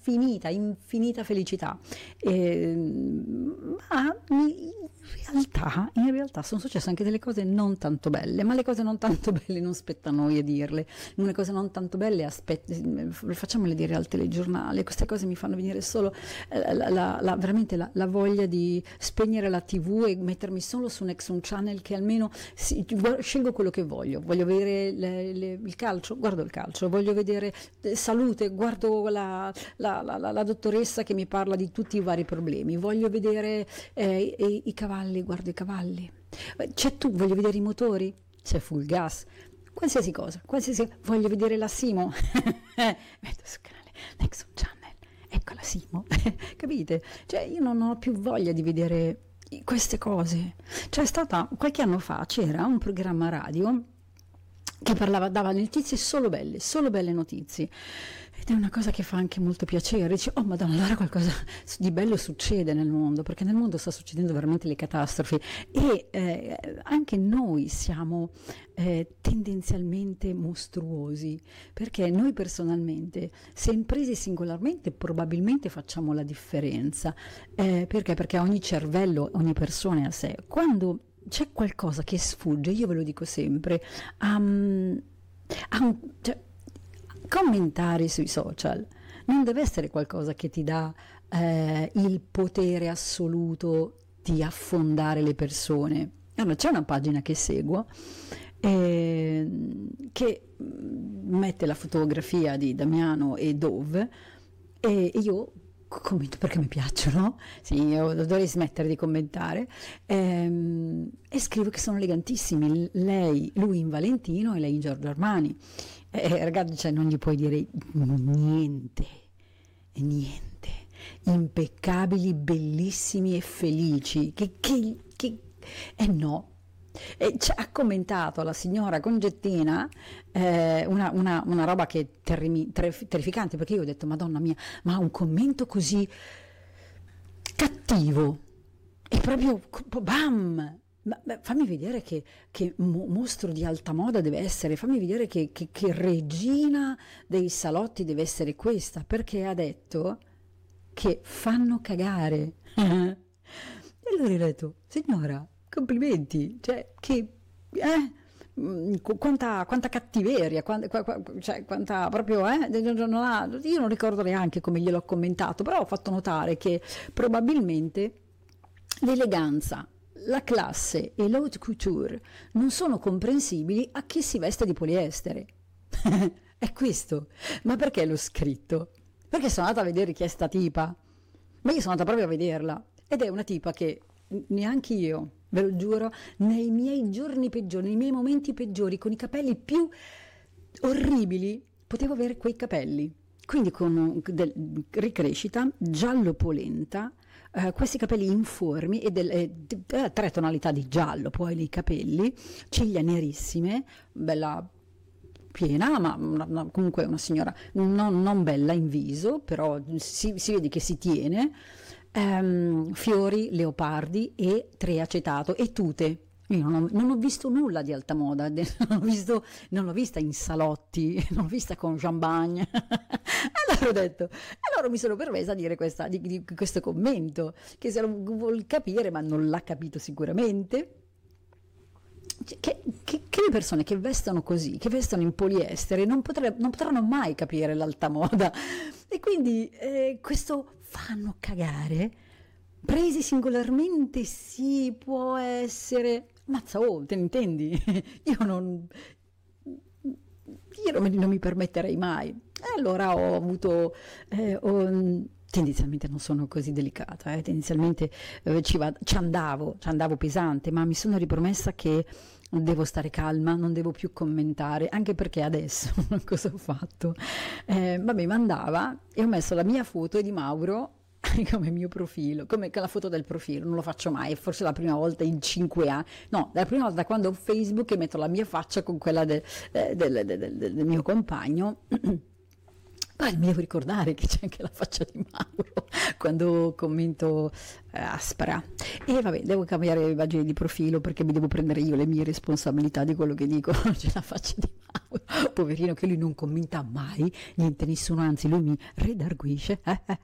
infinita felicità. Ma in realtà sono successe anche delle cose non tanto belle, ma le cose non tanto belle non spetta a noi a dirle. Le cose non tanto belle facciamole dire al telegiornale. Queste cose mi fanno venire solo veramente la voglia di spegnere la TV e mettermi solo su Nexon Channel, che almeno scelgo quello che voglio vedere il calcio, guardo il calcio, voglio vedere salute, guardo la dottoressa che mi parla di tutti i vari problemi, voglio vedere i cavalli, guardo i cavalli, voglio vedere i motori, c'è full gas, qualsiasi cosa, voglio vedere la Simo metto sul canale Nexon Channel, ecco la Simo capite? Cioè io non ho più voglia di vedere queste cose. Qualche anno fa c'era un programma radio che dava notizie solo belle notizie, ed è una cosa che fa anche molto piacere. Dici, oh madonna, allora qualcosa di bello succede nel mondo, perché nel mondo sta succedendo veramente le catastrofi, e anche noi siamo tendenzialmente mostruosi, perché noi personalmente, se presi singolarmente, probabilmente facciamo la differenza, perché ogni cervello, ogni persona è a sé. Quando c'è qualcosa che sfugge, io ve lo dico sempre, cioè, commentare sui social non deve essere qualcosa che ti dà il potere assoluto di affondare le persone. Allora, c'è una pagina che seguo che mette la fotografia di Damiano e Dove, e io commento perché mi piacciono, sì, io dovrei smettere di commentare, e scrivo che sono elegantissimi, lui in Valentino e lei in Giorgio Armani, ragazzi, cioè, non gli puoi dire niente, impeccabili, bellissimi e felici, no. Ha commentato la signora Congettina una roba che è terrificante, perché io ho detto, madonna mia, ma un commento così cattivo e proprio bam, fammi vedere che mostro di alta moda deve essere, fammi vedere che regina dei salotti deve essere questa, perché ha detto che fanno cagare e allora ho detto, signora, complimenti, cioè quanta cattiveria, quanta proprio, io non ricordo neanche come gliel'ho commentato, però ho fatto notare che probabilmente l'eleganza, la classe e l'haute couture non sono comprensibili a chi si veste di poliestere. È questo. Ma perché l'ho scritto? Perché sono andata a vedere chi è sta tipa, ma io sono andata proprio a vederla, ed è una tipa che neanche io, ve lo giuro, nei miei giorni peggiori, nei miei momenti peggiori, con i capelli più orribili, potevo avere quei capelli. Quindi con ricrescita, giallo polenta, questi capelli informi e 3 tonalità di giallo, poi nei capelli, ciglia nerissime, bella piena, ma comunque una signora non bella in viso, però si vede che si tiene, fiori, leopardi e 3 acetato e tute. Io non ho visto nulla di alta moda, non l'ho vista in salotti, non l'ho vista con champagne. Allora ho detto, allora mi sono permessa a dire questo commento, che se lo vuol capire, ma non l'ha capito sicuramente, che le persone che vestono così, che vestono in poliestere, non potranno mai capire l'alta moda, e quindi questo fanno cagare, presi singolarmente sì, può essere, mazza, te ne intendi? Io non mi permetterei mai. E allora ho avuto tendenzialmente non sono così delicata, tendenzialmente ci andavo pesante, ma mi sono ripromessa che devo stare calma, non devo più commentare, anche perché adesso cosa ho fatto? Vabbè, mandava e ho messo la mia foto e di Mauro come mio profilo, come la foto del profilo, non lo faccio mai, forse la prima volta in 5 anni, no, la prima volta quando ho Facebook e metto la mia faccia con quella del mio compagno. Ma mi devo ricordare che c'è anche la faccia di Mauro quando commento aspra. E vabbè, devo cambiare immagine di profilo perché mi devo prendere io le mie responsabilità di quello che dico. C'è la faccia di Mauro, poverino, che lui non commenta mai niente, nessuno, anzi lui mi redarguisce.